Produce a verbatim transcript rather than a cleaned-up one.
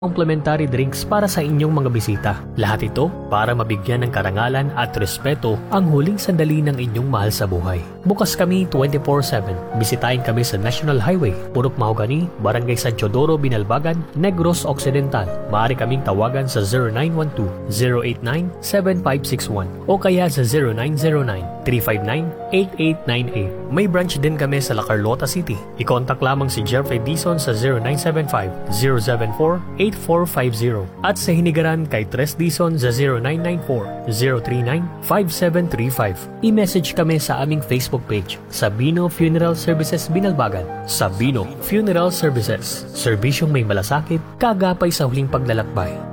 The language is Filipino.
complimentary drinks para sa inyong mga bisita. Lahat ito para mabigyan ng karangalan at respeto ang huling sandali ng inyong mahal sa buhay. Bukas kami twenty-four seven. Bisitahin kami sa National Highway, Purok Mahogany, Barangay San Teodoro, Binalbagan, Negros Occidental. Maaari kaming tawagan sa zero nine one two, zero eight nine, seven five six one o kaya sa zero nine zero nine, three five nine, eight eight nine eight. May branch din kami sa La Carlota City. I-contact lamang si Jeffrey Dizon sa zero nine seven five, zero seven four, eight four five zero at sa Hinigaran kay Tres Dizon sa zero nine nine four, zero three nine, five seven three five. I-message kami sa aming Facebook page, Sabino Funeral Services Binalbagan. Sabino Funeral Services, serbisyong may malasakit, kagapay sa huling paglalakbay.